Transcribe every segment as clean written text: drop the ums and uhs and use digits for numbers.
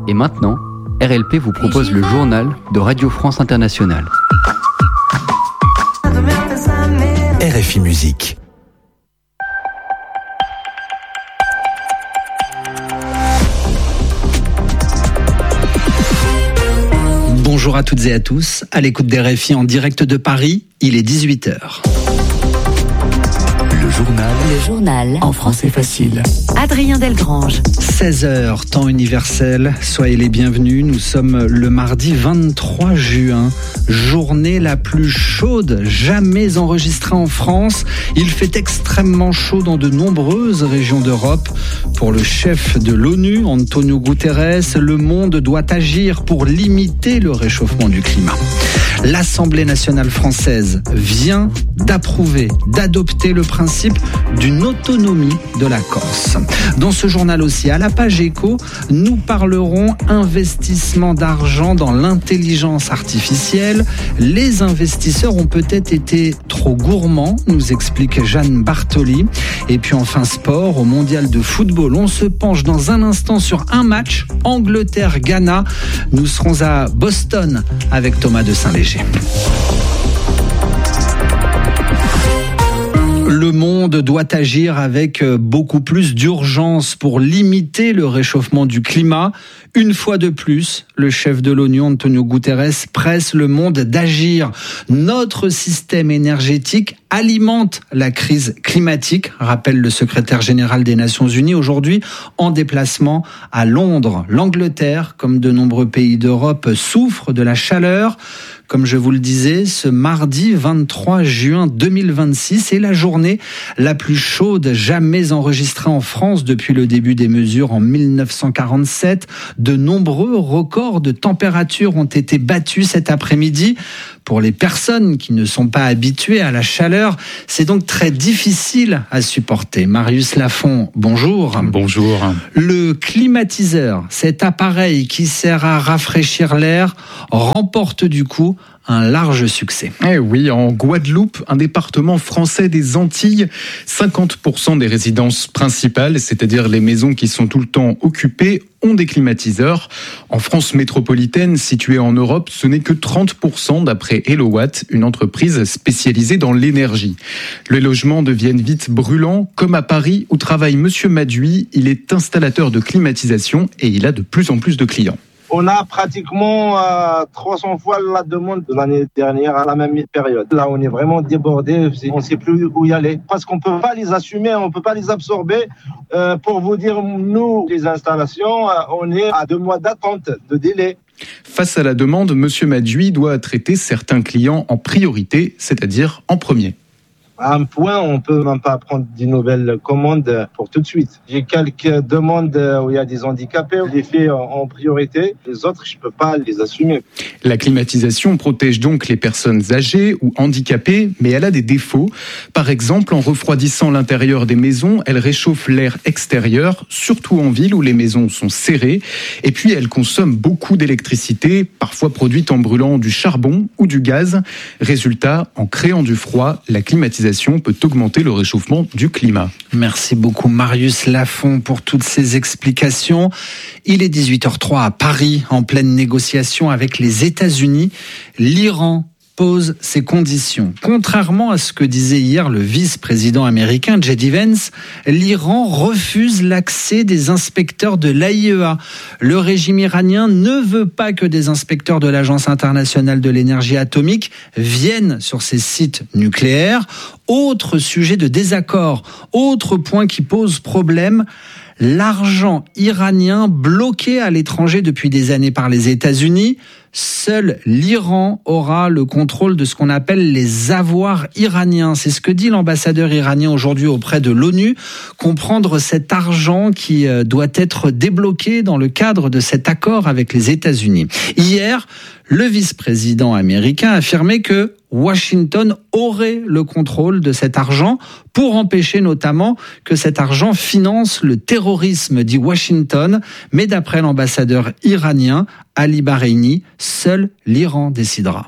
Et maintenant, RLP vous propose le journal de Radio France Internationale. RFI Musique. Bonjour à toutes et à tous, à l'écoute d'RFI en direct de Paris, il est 18h. Le journal en français facile. Adrien Delgrange. 16h, temps universel, soyez les bienvenus. Nous sommes le mardi 23 juin, journée la plus chaude jamais enregistrée en France. Il fait extrêmement chaud dans de nombreuses régions d'Europe. Pour le chef de l'ONU, Antonio Guterres, le monde doit agir pour limiter le réchauffement du climat. L'Assemblée nationale française vient d'adopter le principe d'une autonomie de la Corse. Dans ce journal aussi, à la page éco, nous parlerons investissement d'argent dans l'intelligence artificielle. Les investisseurs ont peut-être été trop gourmands, nous explique Jeanne Bartoli. Et puis enfin sport, au mondial de football, on se penche dans un instant sur un match, Angleterre-Ghana. Nous serons à Boston avec Thomas de Saint-Léger. Le monde doit agir avec beaucoup plus d'urgence pour limiter le réchauffement du climat. Une fois de plus, le chef de l'ONU, Antonio Guterres, presse le monde d'agir. Notre système énergétique alimente la crise climatique, rappelle le secrétaire général des Nations Unies aujourd'hui en déplacement à Londres. L'Angleterre, comme de nombreux pays d'Europe, souffre de la chaleur. Comme je vous le disais, ce mardi 23 juin 2026 est la journée la plus chaude jamais enregistrée en France depuis le début des mesures en 1947. De nombreux records de température ont été battus cet après-midi. Pour les personnes qui ne sont pas habituées à la chaleur, c'est donc très difficile à supporter. Marius Lafont, bonjour. Bonjour. Le climatiseur, cet appareil qui sert à rafraîchir l'air, remporte du coup un large succès. Eh oui, en Guadeloupe, un département français des Antilles, 50% des résidences principales, c'est-à-dire les maisons qui sont tout le temps occupées, ont des climatiseurs. En France métropolitaine, située en Europe, ce n'est que 30% d'après HelloWatt, une entreprise spécialisée dans l'énergie. Les logements deviennent vite brûlants, comme à Paris où travaille Monsieur Maduy. Il est installateur de climatisation et il a de plus en plus de clients. On a pratiquement 300 fois la demande de l'année dernière à la même période. Là, on est vraiment débordé, on ne sait plus où y aller. Parce qu'on ne peut pas les assumer, on ne peut pas les absorber. Pour vous dire, nous, les installations, on est à 2 mois d'attente, de délai. Face à la demande, Monsieur Maduy doit traiter certains clients en priorité, c'est-à-dire en premier. À un point, on ne peut même pas prendre des nouvelles commandes pour tout de suite. J'ai quelques demandes où il y a des handicapés, je les fais en priorité. Les autres, je ne peux pas les assumer. La climatisation protège donc les personnes âgées ou handicapées, mais elle a des défauts. Par exemple, en refroidissant l'intérieur des maisons, elle réchauffe l'air extérieur, surtout en ville où les maisons sont serrées. Et puis, elle consomme beaucoup d'électricité, parfois produite en brûlant du charbon ou du gaz. Résultat, en créant du froid, la climatisation peut augmenter le réchauffement du climat. Merci beaucoup Marius Lafont pour toutes ces explications. Il est 18h03 à Paris, en pleine négociation avec les États-Unis. L'Iran pose ses conditions. Contrairement à ce que disait hier le vice-président américain J.D. Vance, l'Iran refuse l'accès des inspecteurs de l'AIEA. Le régime iranien ne veut pas que des inspecteurs de l'Agence internationale de l'énergie atomique viennent sur ces sites nucléaires. Autre sujet de désaccord, autre point qui pose problème, l'argent iranien bloqué à l'étranger depuis des années par les États-Unis. Seul l'Iran aura le contrôle de ce qu'on appelle les avoirs iraniens. C'est ce que dit l'ambassadeur iranien aujourd'hui auprès de l'ONU. Comprendre cet argent qui doit être débloqué dans le cadre de cet accord avec les États-Unis. Hier, le vice-président américain a affirmé que Washington aurait le contrôle de cet argent pour empêcher notamment que cet argent finance le terrorisme, dit Washington. Mais d'après l'ambassadeur iranien, Ali Bahreini, seul l'Iran décidera.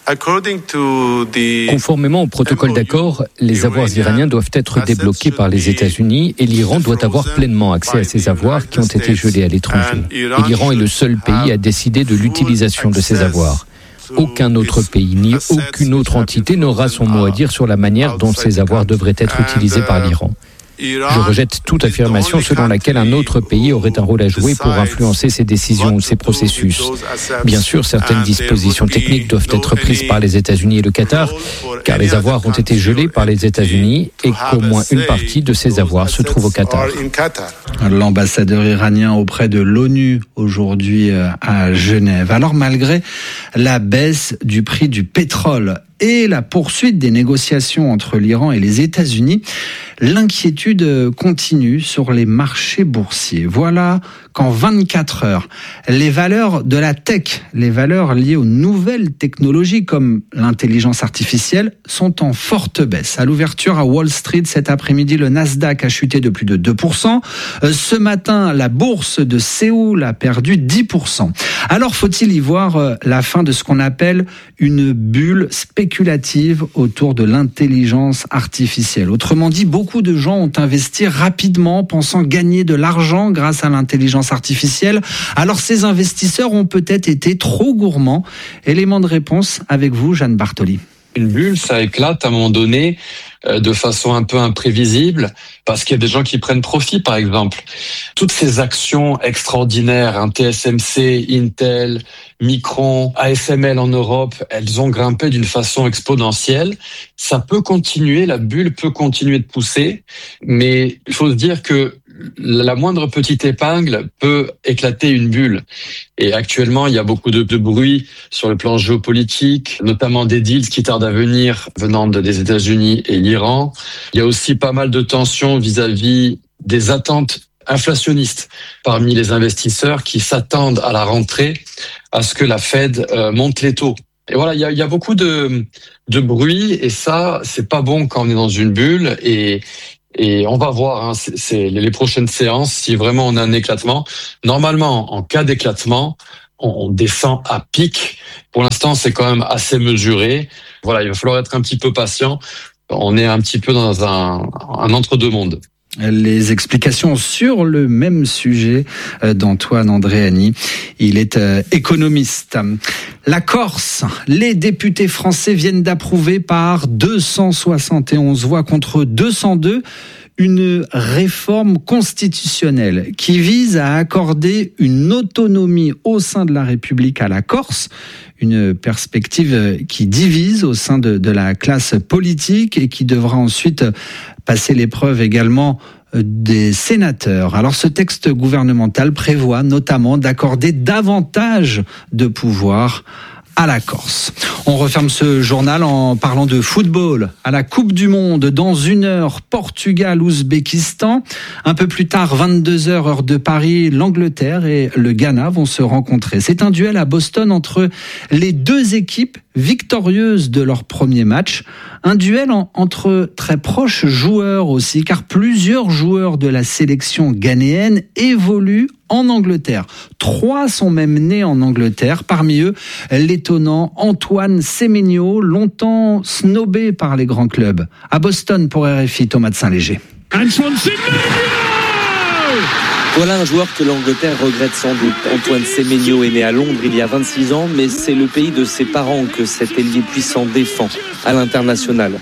Conformément au protocole d'accord, les avoirs iraniens doivent être débloqués par les États-Unis et l'Iran doit avoir pleinement accès à ces avoirs qui ont été gelés à l'étranger. Et l'Iran est le seul pays à décider de l'utilisation de ces avoirs. Aucun autre pays ni aucune autre entité n'aura son mot à dire sur la manière dont ces avoirs devraient être utilisés par l'Iran. Je rejette toute affirmation selon laquelle un autre pays aurait un rôle à jouer pour influencer ces décisions ou ces processus. Bien sûr, certaines dispositions techniques doivent être prises par les États-Unis et le Qatar, car les avoirs ont été gelés par les États-Unis et qu'au moins une partie de ces avoirs se trouve au Qatar. L'ambassadeur iranien auprès de l'ONU aujourd'hui à Genève. Alors malgré la baisse du prix du pétrole et la poursuite des négociations entre l'Iran et les États-Unis, l'inquiétude continue sur les marchés boursiers. Voilà qu'en 24 heures, les valeurs de la tech, les valeurs liées aux nouvelles technologies comme l'intelligence artificielle, sont en forte baisse. À l'ouverture à Wall Street cet après-midi, le Nasdaq a chuté de plus de 2%. Ce matin, la bourse de Séoul a perdu 10%. Alors faut-il y voir la fin de ce qu'on appelle une bulle spéculative autour de l'intelligence artificielle? Autrement dit, beaucoup de gens ont investi rapidement pensant gagner de l'argent grâce à l'intelligence artificielle. Alors ces investisseurs ont peut-être été trop gourmands. Élément de réponse avec vous, Jeanne Bartoli. Une bulle, ça éclate à un moment donné de façon un peu imprévisible parce qu'il y a des gens qui prennent profit, par exemple. Toutes ces actions extraordinaires, TSMC, Intel, Micron, ASML en Europe, elles ont grimpé d'une façon exponentielle. Ça peut continuer, la bulle peut continuer de pousser, mais il faut se dire que la moindre petite épingle peut éclater une bulle. Et actuellement, il y a beaucoup de bruit sur le plan géopolitique, notamment des deals qui tardent à venir venant des États-Unis et l'Iran. Il y a aussi pas mal de tensions vis-à-vis des attentes inflationnistes parmi les investisseurs qui s'attendent à la rentrée à ce que la Fed monte les taux. Et voilà, il y a beaucoup de bruit et ça, c'est pas bon quand on est dans une bulle et on va voir, c'est les prochaines séances, si vraiment on a un éclatement. Normalement, en cas d'éclatement, on descend à pic. Pour l'instant, c'est quand même assez mesuré. Voilà, il va falloir être un petit peu patient. On est un petit peu dans un entre-deux-mondes. Les explications sur le même sujet d'Antoine Andréani. Il est économiste. La Corse, les députés français viennent d'approuver par 271 voix contre 202 une réforme constitutionnelle qui vise à accorder une autonomie au sein de la République à la Corse, une perspective qui divise au sein de la classe politique et qui devra ensuite passer l'épreuve également des sénateurs. Alors ce texte gouvernemental prévoit notamment d'accorder davantage de pouvoir à la Corse. On referme ce journal en parlant de football. À la Coupe du Monde, dans 1 heure, Portugal-Ouzbékistan. Un peu plus tard, 22h, heure de Paris, l'Angleterre et le Ghana vont se rencontrer. C'est un duel à Boston entre les deux équipes victorieuses de leur premier match. Un duel entre très proches joueurs aussi, car plusieurs joueurs de la sélection ghanéenne évoluent en Angleterre. 3 sont même nés en Angleterre. Parmi eux, l'étonnant Antoine Semenyo, longtemps snobé par les grands clubs. À Boston pour RFI, Thomas de Saint-Léger. Antoine Semenyo! Voilà un joueur que l'Angleterre regrette sans doute. Antoine Semenyo est né à Londres il y a 26 ans, mais c'est le pays de ses parents que cet ailier puissant défend à l'international.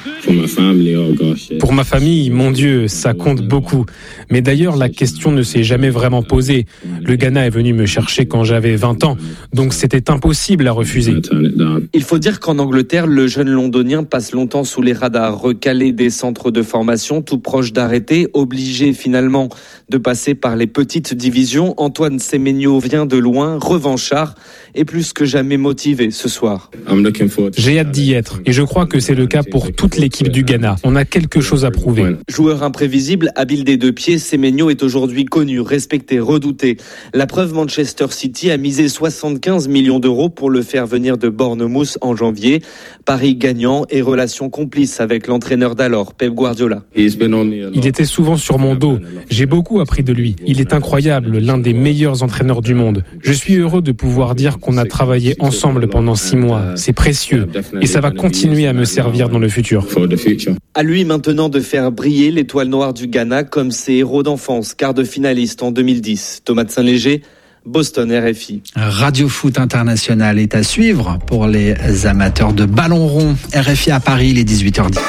Pour ma famille, mon Dieu, ça compte beaucoup. Mais d'ailleurs, la question ne s'est jamais vraiment posée. Le Ghana est venu me chercher quand j'avais 20 ans, donc c'était impossible à refuser. Il faut dire qu'en Angleterre, le jeune londonien passe longtemps sous les radars, recalé des centres de formation, tout proche d'arrêter, obligé finalement de passer par les petites divisions. Antoine Semenyo vient de loin, revanchard et plus que jamais motivé ce soir. J'ai hâte d'y être et je crois que c'est le cas pour toute l'équipe du Ghana. On a quelque chose à prouver. Joueur imprévisible, habile des deux pieds, Semenyo est aujourd'hui connu, respecté, redouté. La preuve, Manchester City a misé 75 millions d'euros pour le faire venir de Bournemouth en janvier. Paris gagnant et relation complice avec l'entraîneur d'alors, Pep Guardiola. Il était souvent sur mon dos. J'ai beaucoup beaucoup appris de lui. Il est incroyable, l'un des meilleurs entraîneurs du monde. Je suis heureux de pouvoir dire qu'on a travaillé ensemble pendant 6 mois. C'est précieux et ça va continuer à me servir dans le futur. À lui maintenant de faire briller l'étoile noire du Ghana comme ses héros d'enfance, quart de finaliste en 2010. Thomas de Saint-Léger, Boston, RFI. Radio Foot International est à suivre pour les amateurs de ballon rond. RFI à Paris, il est 18h10.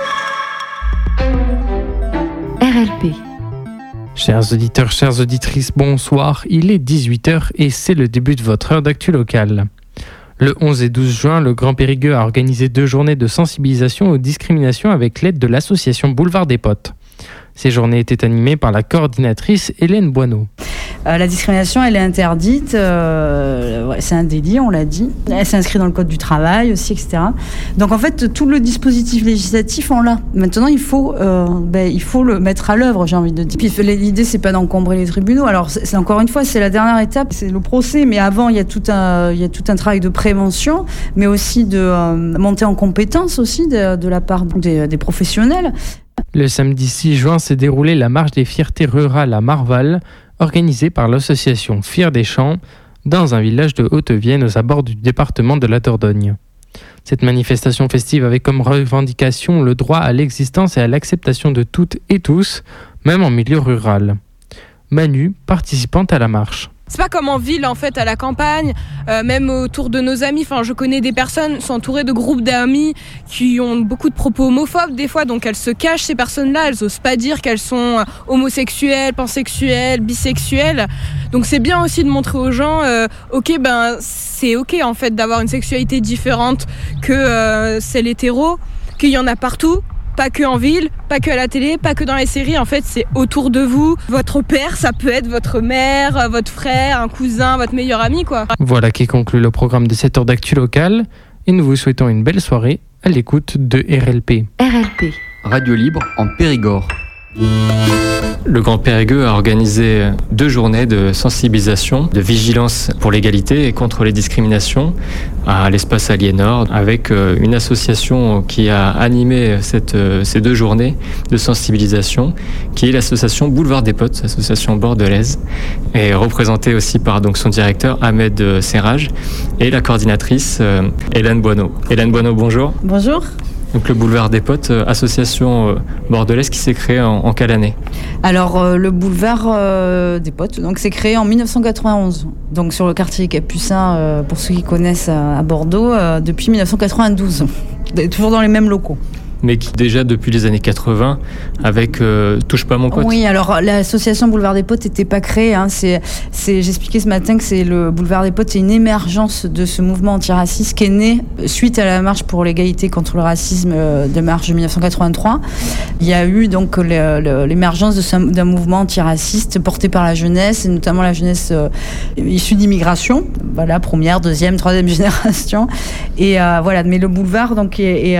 RLP. Chers auditeurs, chères auditrices, bonsoir. Il est 18h et c'est le début de votre heure d'actu locale. Le 11 et 12 juin, le Grand Périgueux a organisé 2 journées de sensibilisation aux discriminations avec l'aide de l'association Boulevard des Potes. Ces journées étaient animées par la coordinatrice Hélène Boineau. La discrimination, elle est interdite, c'est un délit, on l'a dit. Elle s'inscrit dans le code du travail aussi, etc. Donc en fait, tout le dispositif législatif, on l'a. Maintenant, il faut le mettre à l'œuvre, j'ai envie de dire. Puis l'idée, c'est pas d'encombrer les tribunaux. Alors, c'est encore une fois, c'est la dernière étape, c'est le procès. Mais avant, il y a tout un travail de prévention, mais aussi de montée en compétence aussi de la part des professionnels. Le samedi 6 juin s'est déroulée la marche des fiertés rurales à Marval, organisée par l'association Fiers des Champs, dans un village de Haute-Vienne aux abords du département de la Dordogne. Cette manifestation festive avait comme revendication le droit à l'existence et à l'acceptation de toutes et tous, même en milieu rural. Manu, participante à la marche. C'est pas comme en ville, en fait, à la campagne, même autour de nos amis. Enfin, je connais des personnes qui sont entourées de groupes d'amis qui ont beaucoup de propos homophobes des fois, donc elles se cachent, ces personnes-là. Elles osent pas dire qu'elles sont homosexuelles, pansexuelles, bisexuelles. Donc c'est bien aussi de montrer aux gens, c'est ok en fait d'avoir une sexualité différente que celle hétéro, qu'il y en a partout. Pas que en ville, pas que à la télé, pas que dans les séries. En fait, c'est autour de vous. Votre père, ça peut être votre mère, votre frère, un cousin, votre meilleur ami, quoi. Voilà qui conclut le programme de cette heure d'actu locale. Et nous vous souhaitons une belle soirée à l'écoute de RLP. RLP. Radio libre en Périgord. Le Grand Périgueux a organisé 2 journées de sensibilisation, de vigilance pour l'égalité et contre les discriminations à l'espace Aliénor, avec une association qui a animé ces 2 journées de sensibilisation, qui est l'association Boulevard des Potes, association bordelaise, et représentée aussi par donc son directeur Ahmed Serraj et la coordinatrice Hélène Boineau. Hélène Boineau, bonjour. Bonjour. Donc le Boulevard des Potes, association bordelaise qui s'est créée en quelle année ? Alors le Boulevard des Potes, donc c'est créé en 1991, donc sur le quartier Capucin, pour ceux qui connaissent à Bordeaux, depuis 1992, toujours dans les mêmes locaux. Mais qui déjà depuis les années 80 avec Touche pas mon pote. Oui, alors l'association Boulevard des Potes n'était pas créée. J'expliquais ce matin que c'est le Boulevard des Potes, c'est une émergence de ce mouvement antiraciste qui est né suite à la marche pour l'égalité contre le racisme de mars 1983. Il y a eu donc l'émergence d'un mouvement antiraciste porté par la jeunesse, et notamment la jeunesse issue d'immigration, voilà, première, deuxième, troisième génération. Et voilà, mais le boulevard donc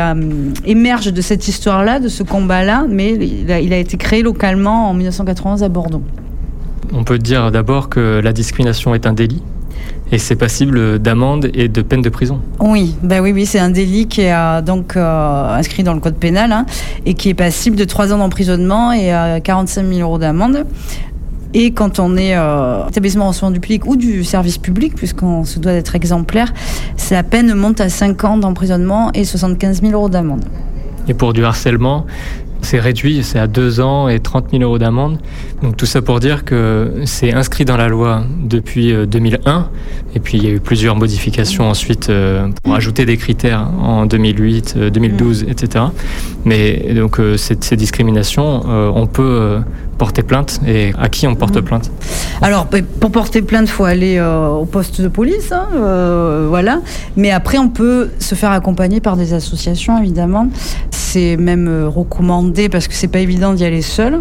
émerge de cette histoire-là, de ce combat-là, mais il a été créé localement en 1991 à Bordeaux. On peut dire d'abord que la discrimination est un délit et c'est passible d'amende et de peine de prison. Oui, c'est un délit qui est donc inscrit dans le code pénal et qui est passible de 3 ans d'emprisonnement et 45 000 € d'amende. Et quand on est établissement recevant du public ou du service public, puisqu'on se doit d'être exemplaire, la peine monte à 5 ans d'emprisonnement et 75 000 € d'amende. Et pour du harcèlement, c'est réduit, c'est à 2 ans et 30 000 € d'amende. Donc tout ça pour dire que c'est inscrit dans la loi depuis 2001. Et puis il y a eu plusieurs modifications ensuite pour ajouter des critères en 2008, 2012, etc. Mais donc ces discriminations, on peut porter plainte. Et à qui on porte plainte ? Alors pour porter plainte, il faut aller au poste de police, voilà. Mais après, on peut se faire accompagner par des associations, évidemment. C'est même recommandé parce que c'est pas évident d'y aller seul.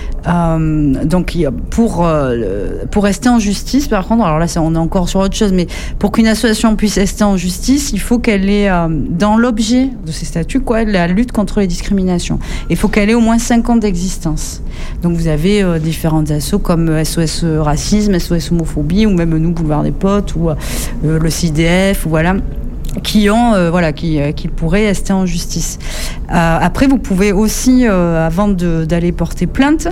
Donc pour rester en justice, par contre, alors là on est encore sur autre chose, mais pour qu'une association puisse rester en justice, il faut qu'elle ait dans l'objet de ses statuts la lutte contre les discriminations. Il faut qu'elle ait au moins 5 ans d'existence. Donc vous avez différentes assos comme SOS Racisme, SOS Homophobie, ou même nous, Boulevard des Potes, ou le CIDF, voilà. qui pourraient rester en justice. Après, vous pouvez aussi, avant d'aller porter plainte,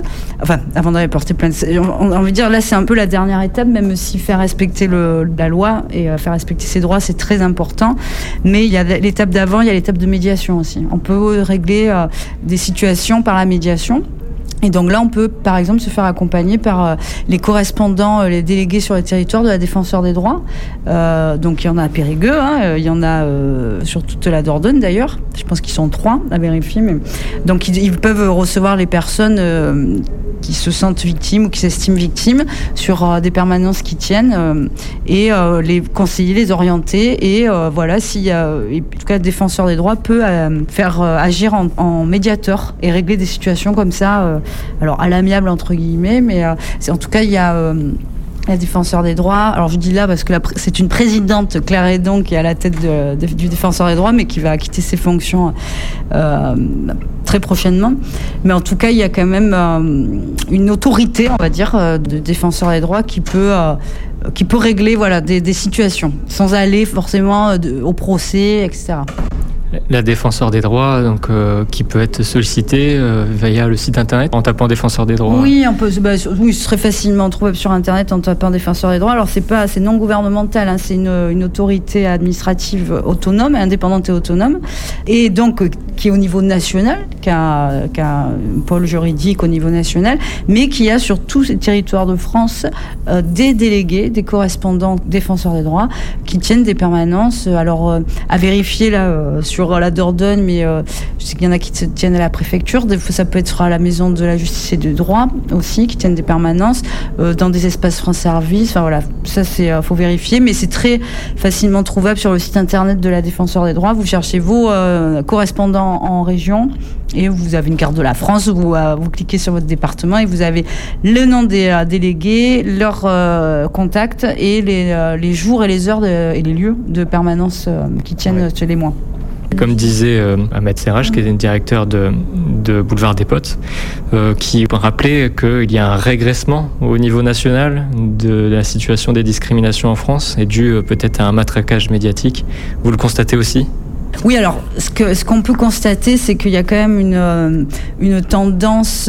on va dire là, c'est un peu la dernière étape, même si faire respecter la loi et faire respecter ses droits, c'est très important. Mais il y a l'étape d'avant, il y a l'étape de médiation aussi. On peut régler des situations par la médiation. Et donc là, on peut, par exemple, se faire accompagner par les correspondants, les délégués sur les territoires de la Défenseure des droits. Donc il y en a à Périgueux, il y en a sur toute la Dordogne d'ailleurs. Je pense qu'ils sont 3 à vérifier. Mais... Donc ils peuvent recevoir les personnes qui se sentent victimes ou qui s'estiment victimes sur des permanences qui tiennent et les conseiller, les orienter. Et voilà, en tout cas, le Défenseur des droits peut faire agir en médiateur et régler des situations comme ça. Alors à l'amiable entre guillemets, mais en tout cas il y a la Défenseur des droits. Alors je dis là parce que c'est une présidente, Claire Hédon, qui est à la tête du Défenseur des droits, mais qui va quitter ses fonctions très prochainement. Mais en tout cas il y a quand même une autorité, on va dire, de Défenseur des droits qui peut régler des situations sans aller forcément au procès, etc. La Défenseure des droits, donc qui peut être sollicitée via le site internet en tapant Défenseur des droits. Oui, ce serait facilement trouvable sur internet en tapant Défenseur des droits. Alors c'est non gouvernemental, c'est une autorité administrative autonome, indépendante et autonome, et donc qui est au niveau national, qui a un pôle juridique au niveau national, mais qui a sur tous les territoires de France des délégués, des correspondants Défenseurs des droits qui tiennent des permanences. Alors à vérifier là sur la Dordogne, mais je sais qu'il y en a qui tiennent à la préfecture. Des fois, ça peut être à la maison de la justice et du droit aussi, qui tiennent des permanences dans des espaces France Service. Enfin voilà, ça faut vérifier, mais c'est très facilement trouvable sur le site internet de la Défenseure des droits. Vous cherchez vos correspondants en région et vous avez une carte de la France. Vous cliquez sur votre département et vous avez le nom des délégués, leurs contacts et les jours et les heures et les lieux de permanence qui tiennent chez les mois. Comme disait Ahmed Serraj, qui est le directeur de Boulevard des Potes, qui rappelait qu'il y a un régressement au niveau national de la situation des discriminations en France, et dû peut-être à un matraquage médiatique. Vous le constatez aussi ? Oui, alors ce qu'on peut constater, c'est qu'il y a quand même une tendance,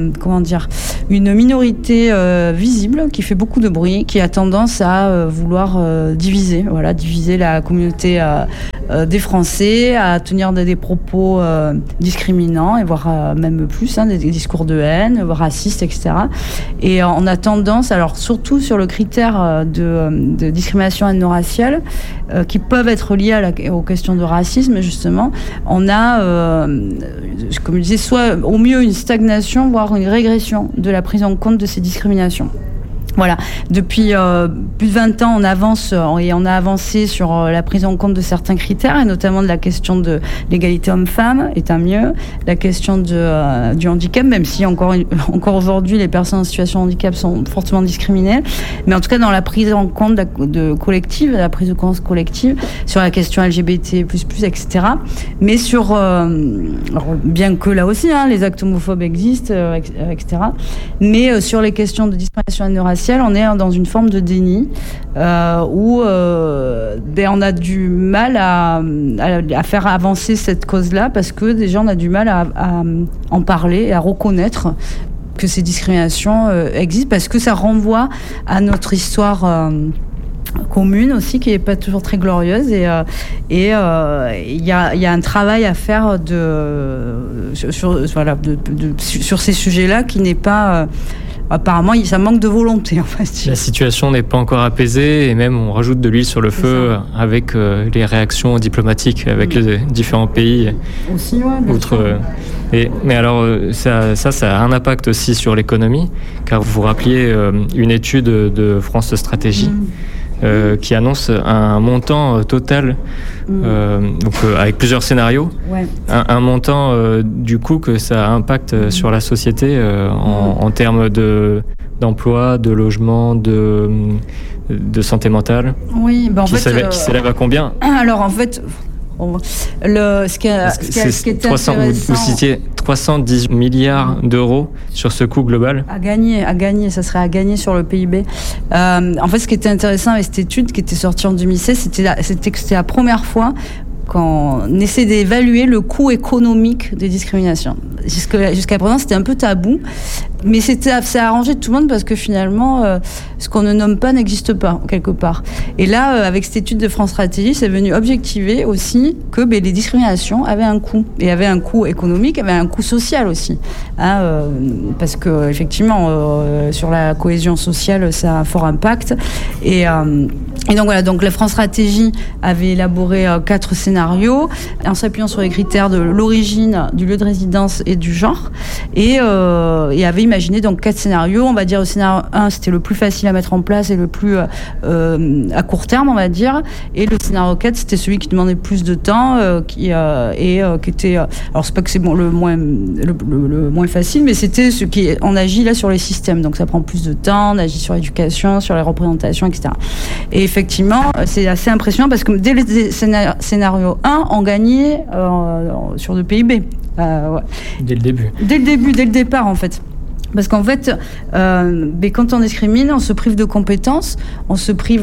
une minorité visible qui fait beaucoup de bruit, qui a tendance à vouloir diviser la communauté des Français, à tenir des propos discriminants et voire même plus, des discours de haine, racistes, etc. Et on a tendance, alors surtout sur le critère de discrimination ethno-raciale, qui peuvent être liés aux questions de racisme, justement, on a, comme je disais, soit au mieux une stagnation, voire une régression de la prise en compte de ces discriminations. Voilà, depuis plus de 20 ans, on a avancé sur la prise en compte de certains critères, et notamment de la question de l'égalité homme-femme est un mieux, la question du handicap, même si encore aujourd'hui les personnes en situation de handicap sont fortement discriminées, mais en tout cas dans la prise en compte collective, la prise de conscience collective sur la question LGBT++, etc. Mais bien que là aussi, les actes homophobes existent, etc. Mais sur les questions de discrimination ethno-raciale, on est dans une forme de déni où on a du mal à faire avancer cette cause-là, parce que déjà on a du mal à en parler et à reconnaître que ces discriminations existent, parce que ça renvoie à notre histoire commune aussi, qui n'est pas toujours très glorieuse, et il y a un travail à faire sur ces sujets-là qui n'est pas... Apparemment, ça manque de volonté, en fait. La situation n'est pas encore apaisée, et même on rajoute de l'huile sur le feu avec les réactions diplomatiques avec les différents pays. Aussi, ouais. Mais alors, ça a un impact aussi sur l'économie, car vous rappeliez une étude de France Stratégie qui annonce un montant total, avec plusieurs scénarios, un montant du coup que ça impacte sur la société en termes d'emploi, de logement, de santé mentale. Oui, qui s'élève à combien ? Alors en fait, Ce qui est 300, intéressant, vous citiez 310 milliards d'euros sur ce coût global. À gagner, ça serait à gagner sur le PIB. En fait, ce qui était intéressant avec cette étude qui était sortie en 2016, c'était que c'était la première fois qu'on essaie d'évaluer le coût économique des discriminations. Jusqu'à présent, c'était un peu tabou, mais ça a arrangé tout le monde parce que finalement, ce qu'on ne nomme pas n'existe pas, quelque part. Et là, avec cette étude de France Stratégie, c'est venu objectiver aussi que les discriminations avaient un coût. Et avaient un coût économique, avaient un coût social aussi. Parce que, effectivement, sur la cohésion sociale, ça a un fort impact. Et donc voilà, donc la France Stratégie avait élaboré 4 scénarios en s'appuyant sur les critères de l'origine, du lieu de résidence et du genre, et avait imaginé donc 4 scénarios. On va dire le scénario 1, c'était le plus facile à mettre en place et le plus à court terme, on va dire, et le scénario 4, c'était celui qui demandait plus de temps, qui était, alors c'est pas que c'est bon, le moins facile, mais c'était ce qui on agit là sur les systèmes, donc ça prend plus de temps, on agit sur l'éducation, sur les représentations, etc. Et effectivement, c'est assez impressionnant parce que dès le scénario 1, on gagnait sur le PIB. Ouais. Dès le début. Dès le départ, en fait. Parce qu'en fait, quand on discrimine, on se prive de compétences, on se prive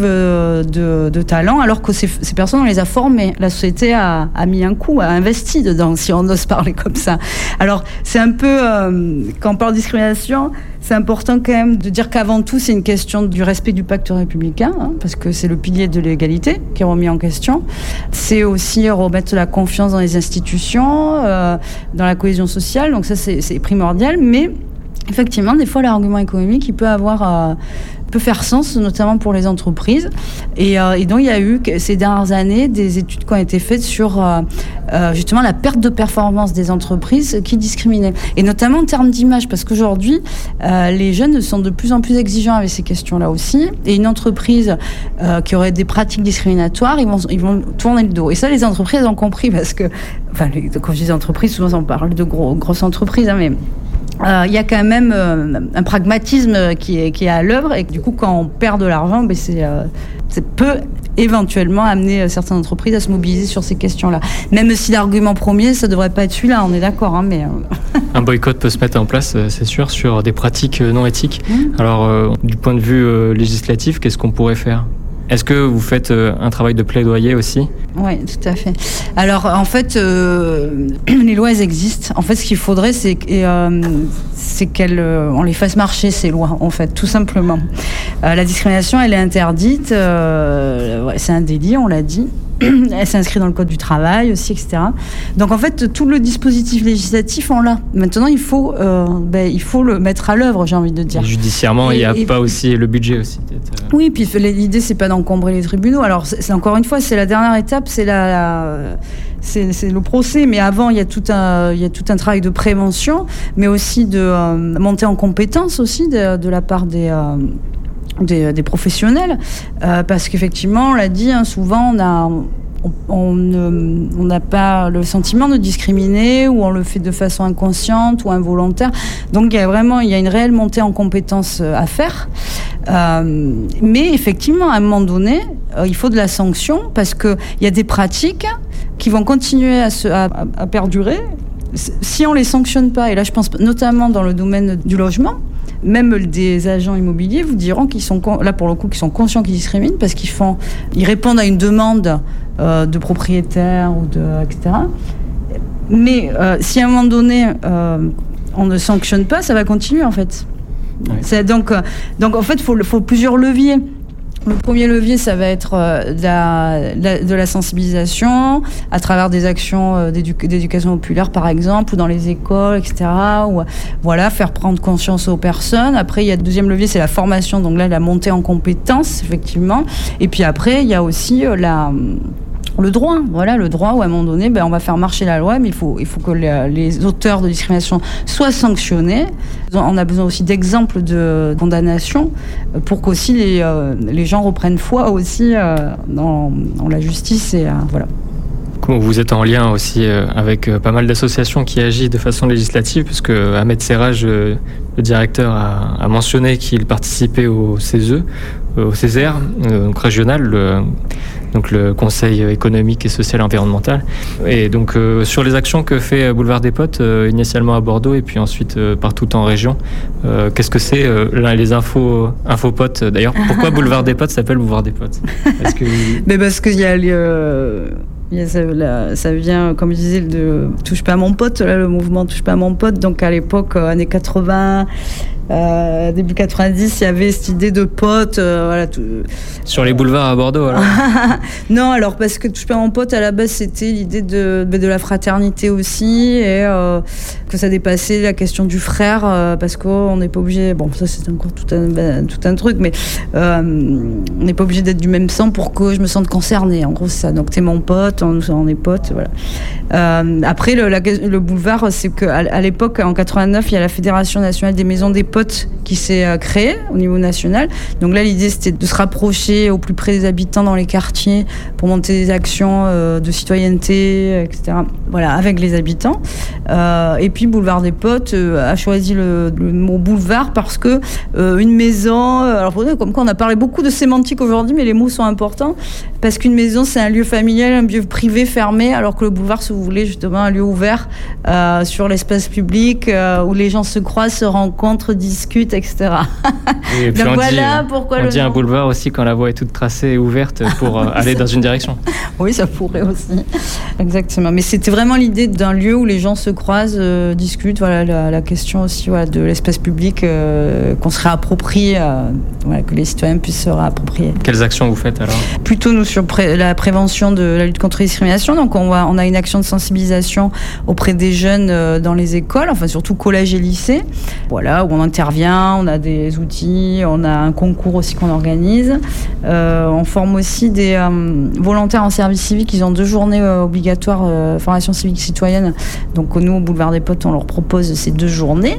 de talent, alors que ces personnes, on les a formées. La société a mis un coup, a investi dedans, si on ose parler comme ça. Alors, c'est un peu, quand on parle de discrimination, c'est important quand même de dire qu'avant tout, c'est une question du respect du pacte républicain, parce que c'est le pilier de l'égalité qui est remis en question. C'est aussi remettre la confiance dans les institutions, dans la cohésion sociale, donc ça, c'est primordial, mais effectivement, des fois, l'argument économique, il peut faire sens, notamment pour les entreprises. Et donc, il y a eu, ces dernières années, des études qui ont été faites sur justement la perte de performance des entreprises qui discriminaient. Et notamment en termes d'image, parce qu'aujourd'hui, les jeunes sont de plus en plus exigeants avec ces questions-là aussi. Et une entreprise qui aurait des pratiques discriminatoires, ils vont tourner le dos. Et ça, les entreprises ont compris, parce que, quand je dis entreprises, souvent on parle de grosses entreprises, mais il y a quand même un pragmatisme qui est à l'œuvre, et que du coup, quand on perd de l'argent, ça peut éventuellement amener certaines entreprises à se mobiliser sur ces questions-là. Même si l'argument premier, ça devrait pas être celui-là, on est d'accord, mais... Un boycott peut se mettre en place, c'est sûr, sur des pratiques non éthiques. Alors, du point de vue législatif, qu'est-ce qu'on pourrait faire ? Est-ce que vous faites un travail de plaidoyer aussi ? Oui, tout à fait. Alors, en fait, les lois, elles existent. En fait, ce qu'il faudrait, c'est qu'on les fasse marcher, ces lois, en fait, tout simplement. La discrimination, elle est interdite. C'est un délit, on l'a dit. Elle s'inscrit dans le code du travail aussi, etc. Donc en fait, tout le dispositif législatif, on l'a. Maintenant, il faut le mettre à l'œuvre, j'ai envie de dire. Et judiciairement, il n'y a pas aussi le budget aussi. Oui, puis l'idée, c'est pas d'encombrer les tribunaux. Alors, c'est encore une fois, c'est la dernière étape, c'est c'est le procès. Mais avant, il y a tout un travail de prévention, mais aussi de montée en compétence aussi de la part des professionnels, parce qu'effectivement, on l'a dit, souvent on n'a pas le sentiment de discriminer, ou on le fait de façon inconsciente ou involontaire. Donc il y a une réelle montée en compétences à faire, mais effectivement, à un moment donné, il faut de la sanction, parce qu'il y a des pratiques qui vont continuer à perdurer si on les sanctionne pas. Et là, je pense notamment dans le domaine du logement. Même des agents immobiliers vous diront qu'ils sont là pour le coup, qu'ils sont conscients qu'ils discriminent, parce ils répondent à une demande de propriétaires etc. Mais si à un moment donné on ne sanctionne pas, ça va continuer en fait. Ouais. Donc en fait, il faut plusieurs leviers. Le premier levier, ça va être de la sensibilisation à travers des actions d'éducation populaire, par exemple, ou dans les écoles, etc. Ou faire prendre conscience aux personnes. Après, il y a le deuxième levier, c'est la formation. Donc là, la montée en compétences, effectivement. Et puis après, il y a aussi le droit, le droit où à un moment donné, on va faire marcher la loi, mais il faut que les auteurs de discrimination soient sanctionnés. On a besoin aussi d'exemples de condamnation pour qu'aussi les gens reprennent foi aussi dans la justice et voilà. Vous êtes en lien aussi avec pas mal d'associations qui agissent de façon législative, puisque Ahmed Serraj, le directeur, a mentionné qu'il participait au CESE, au Césaire, donc régional, donc le Conseil économique et social et environnemental. Et donc sur les actions que fait Boulevard des Potes, initialement à Bordeaux et puis ensuite partout en région, qu'est-ce que c'est les infopotes d'ailleurs? Pourquoi Boulevard des Potes s'appelle Boulevard des Potes? Mais parce qu'il y a ça vient, comme je disais, de Touche pas à mon pote, là, le mouvement Touche pas à mon pote. Donc à l'époque, années 80, début 90, il y avait cette idée de pote. Voilà, sur les boulevards à Bordeaux, alors. Non, alors parce que Touche pas à mon pote, à la base, c'était l'idée de la fraternité aussi, et que ça dépassait la question du frère, parce qu'on n'est pas obligé. Bon, ça c'est encore tout un truc, mais on n'est pas obligé d'être du même sang pour que je me sente concernée. En gros, c'est ça. Donc t'es mon pote, on est potes, voilà. Après, le boulevard, c'est qu'à l'époque, en 89, il y a la Fédération nationale des maisons des potes qui s'est créée au niveau national. Donc là, l'idée, c'était de se rapprocher au plus près des habitants dans les quartiers pour monter des actions de citoyenneté, etc. Voilà, avec les habitants. Et puis, Boulevard des Potes a choisi le mot boulevard parce que une maison... alors, comme quoi, on a parlé beaucoup de sémantique aujourd'hui, mais les mots sont importants. Parce qu'une maison, c'est un lieu familial, un lieu privé, fermé, alors que le boulevard, si vous voulez, justement, un lieu ouvert sur l'espace public, où les gens se croisent, se rencontrent, discutent, etc. Et puis donc voilà pourquoi on dit un boulevard aussi quand la voie est toute tracée et ouverte pour aller dans une direction. Oui, ça pourrait aussi. Exactement. Mais c'était vraiment l'idée d'un lieu où les gens se croisent, discutent. Voilà, la question aussi de l'espace public qu'on se réapproprie, que les citoyens puissent se réapproprier. Quelles actions vous faites alors? Plutôt nous sur la prévention de la lutte contre les discriminations. Donc on a une action de sensibilisation auprès des jeunes dans les écoles, enfin surtout collège et lycée. Voilà, où on intervient, on a des outils, on a un concours aussi qu'on organise. On forme aussi des volontaires en service civique. Ils ont 2 journées obligatoires formation civique citoyenne. Donc nous, au Boulevard des Potes, on leur propose ces 2 journées.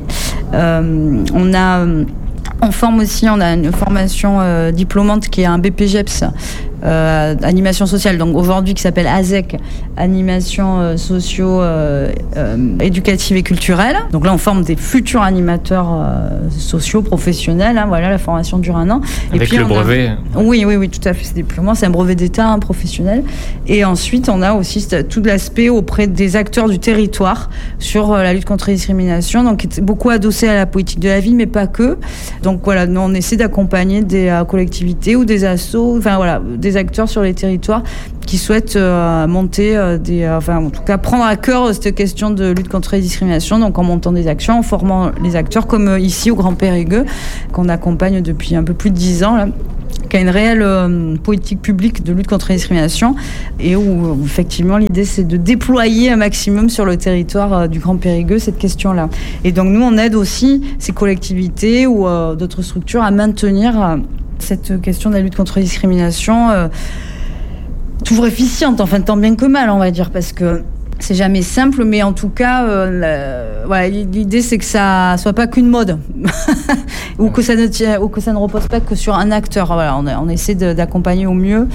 On forme aussi, on a une formation diplômante qui est un BPGEPS, animation sociale, donc aujourd'hui qui s'appelle ASEC, animation socio-éducative et culturelle. Donc là, on forme des futurs animateurs sociaux, professionnels. Voilà, la formation dure 1 an. Avec et puis, le brevet. Oui, tout à fait, c'est diplômant, c'est un brevet d'État, professionnel. Et ensuite, on a aussi tout l'aspect auprès des acteurs du territoire sur la lutte contre les discriminations, donc beaucoup adossé à la politique de la ville, mais pas que. Donc voilà, nous on essaie d'accompagner des collectivités ou des assos, des acteurs sur les territoires qui souhaitent monter en tout cas prendre à cœur cette question de lutte contre les discriminations, donc en montant des actions, en formant les acteurs, comme ici au Grand Périgueux, qu'on accompagne depuis un peu plus de 10 ans là, qui a une réelle politique publique de lutte contre les discriminations et où effectivement l'idée c'est de déployer un maximum sur le territoire du Grand Périgueux cette question-là. Et donc nous on aide aussi ces collectivités ou d'autres structures à maintenir cette question de la lutte contre les discriminations toujours efficiente, enfin tant bien que mal on va dire, parce que c'est jamais simple, mais en tout cas, l'idée c'est que ça soit pas qu'une mode, ou que ça ne repose pas que sur un acteur. Voilà, on essaie d'accompagner au mieux,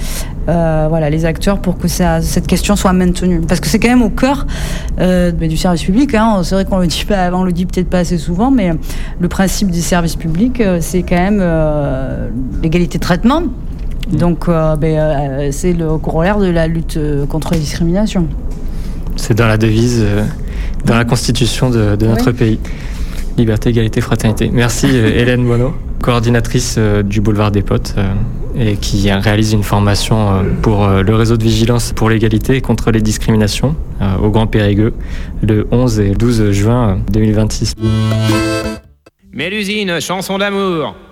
les acteurs pour que cette question soit maintenue, parce que c'est quand même au cœur du service public. C'est vrai qu'on le dit pas, on le dit peut-être pas assez souvent, mais le principe du service public, c'est quand même l'égalité de traitement. Donc, c'est le corollaire de la lutte contre les discriminations. C'est dans la devise, dans la constitution de notre pays. Liberté, égalité, fraternité. Merci Hélène Monod, coordinatrice du Boulevard des Potes et qui réalise une formation pour le réseau de vigilance pour l'égalité et contre les discriminations au Grand Périgueux le 11 et 12 juin 2026. Mélusine, chanson d'amour.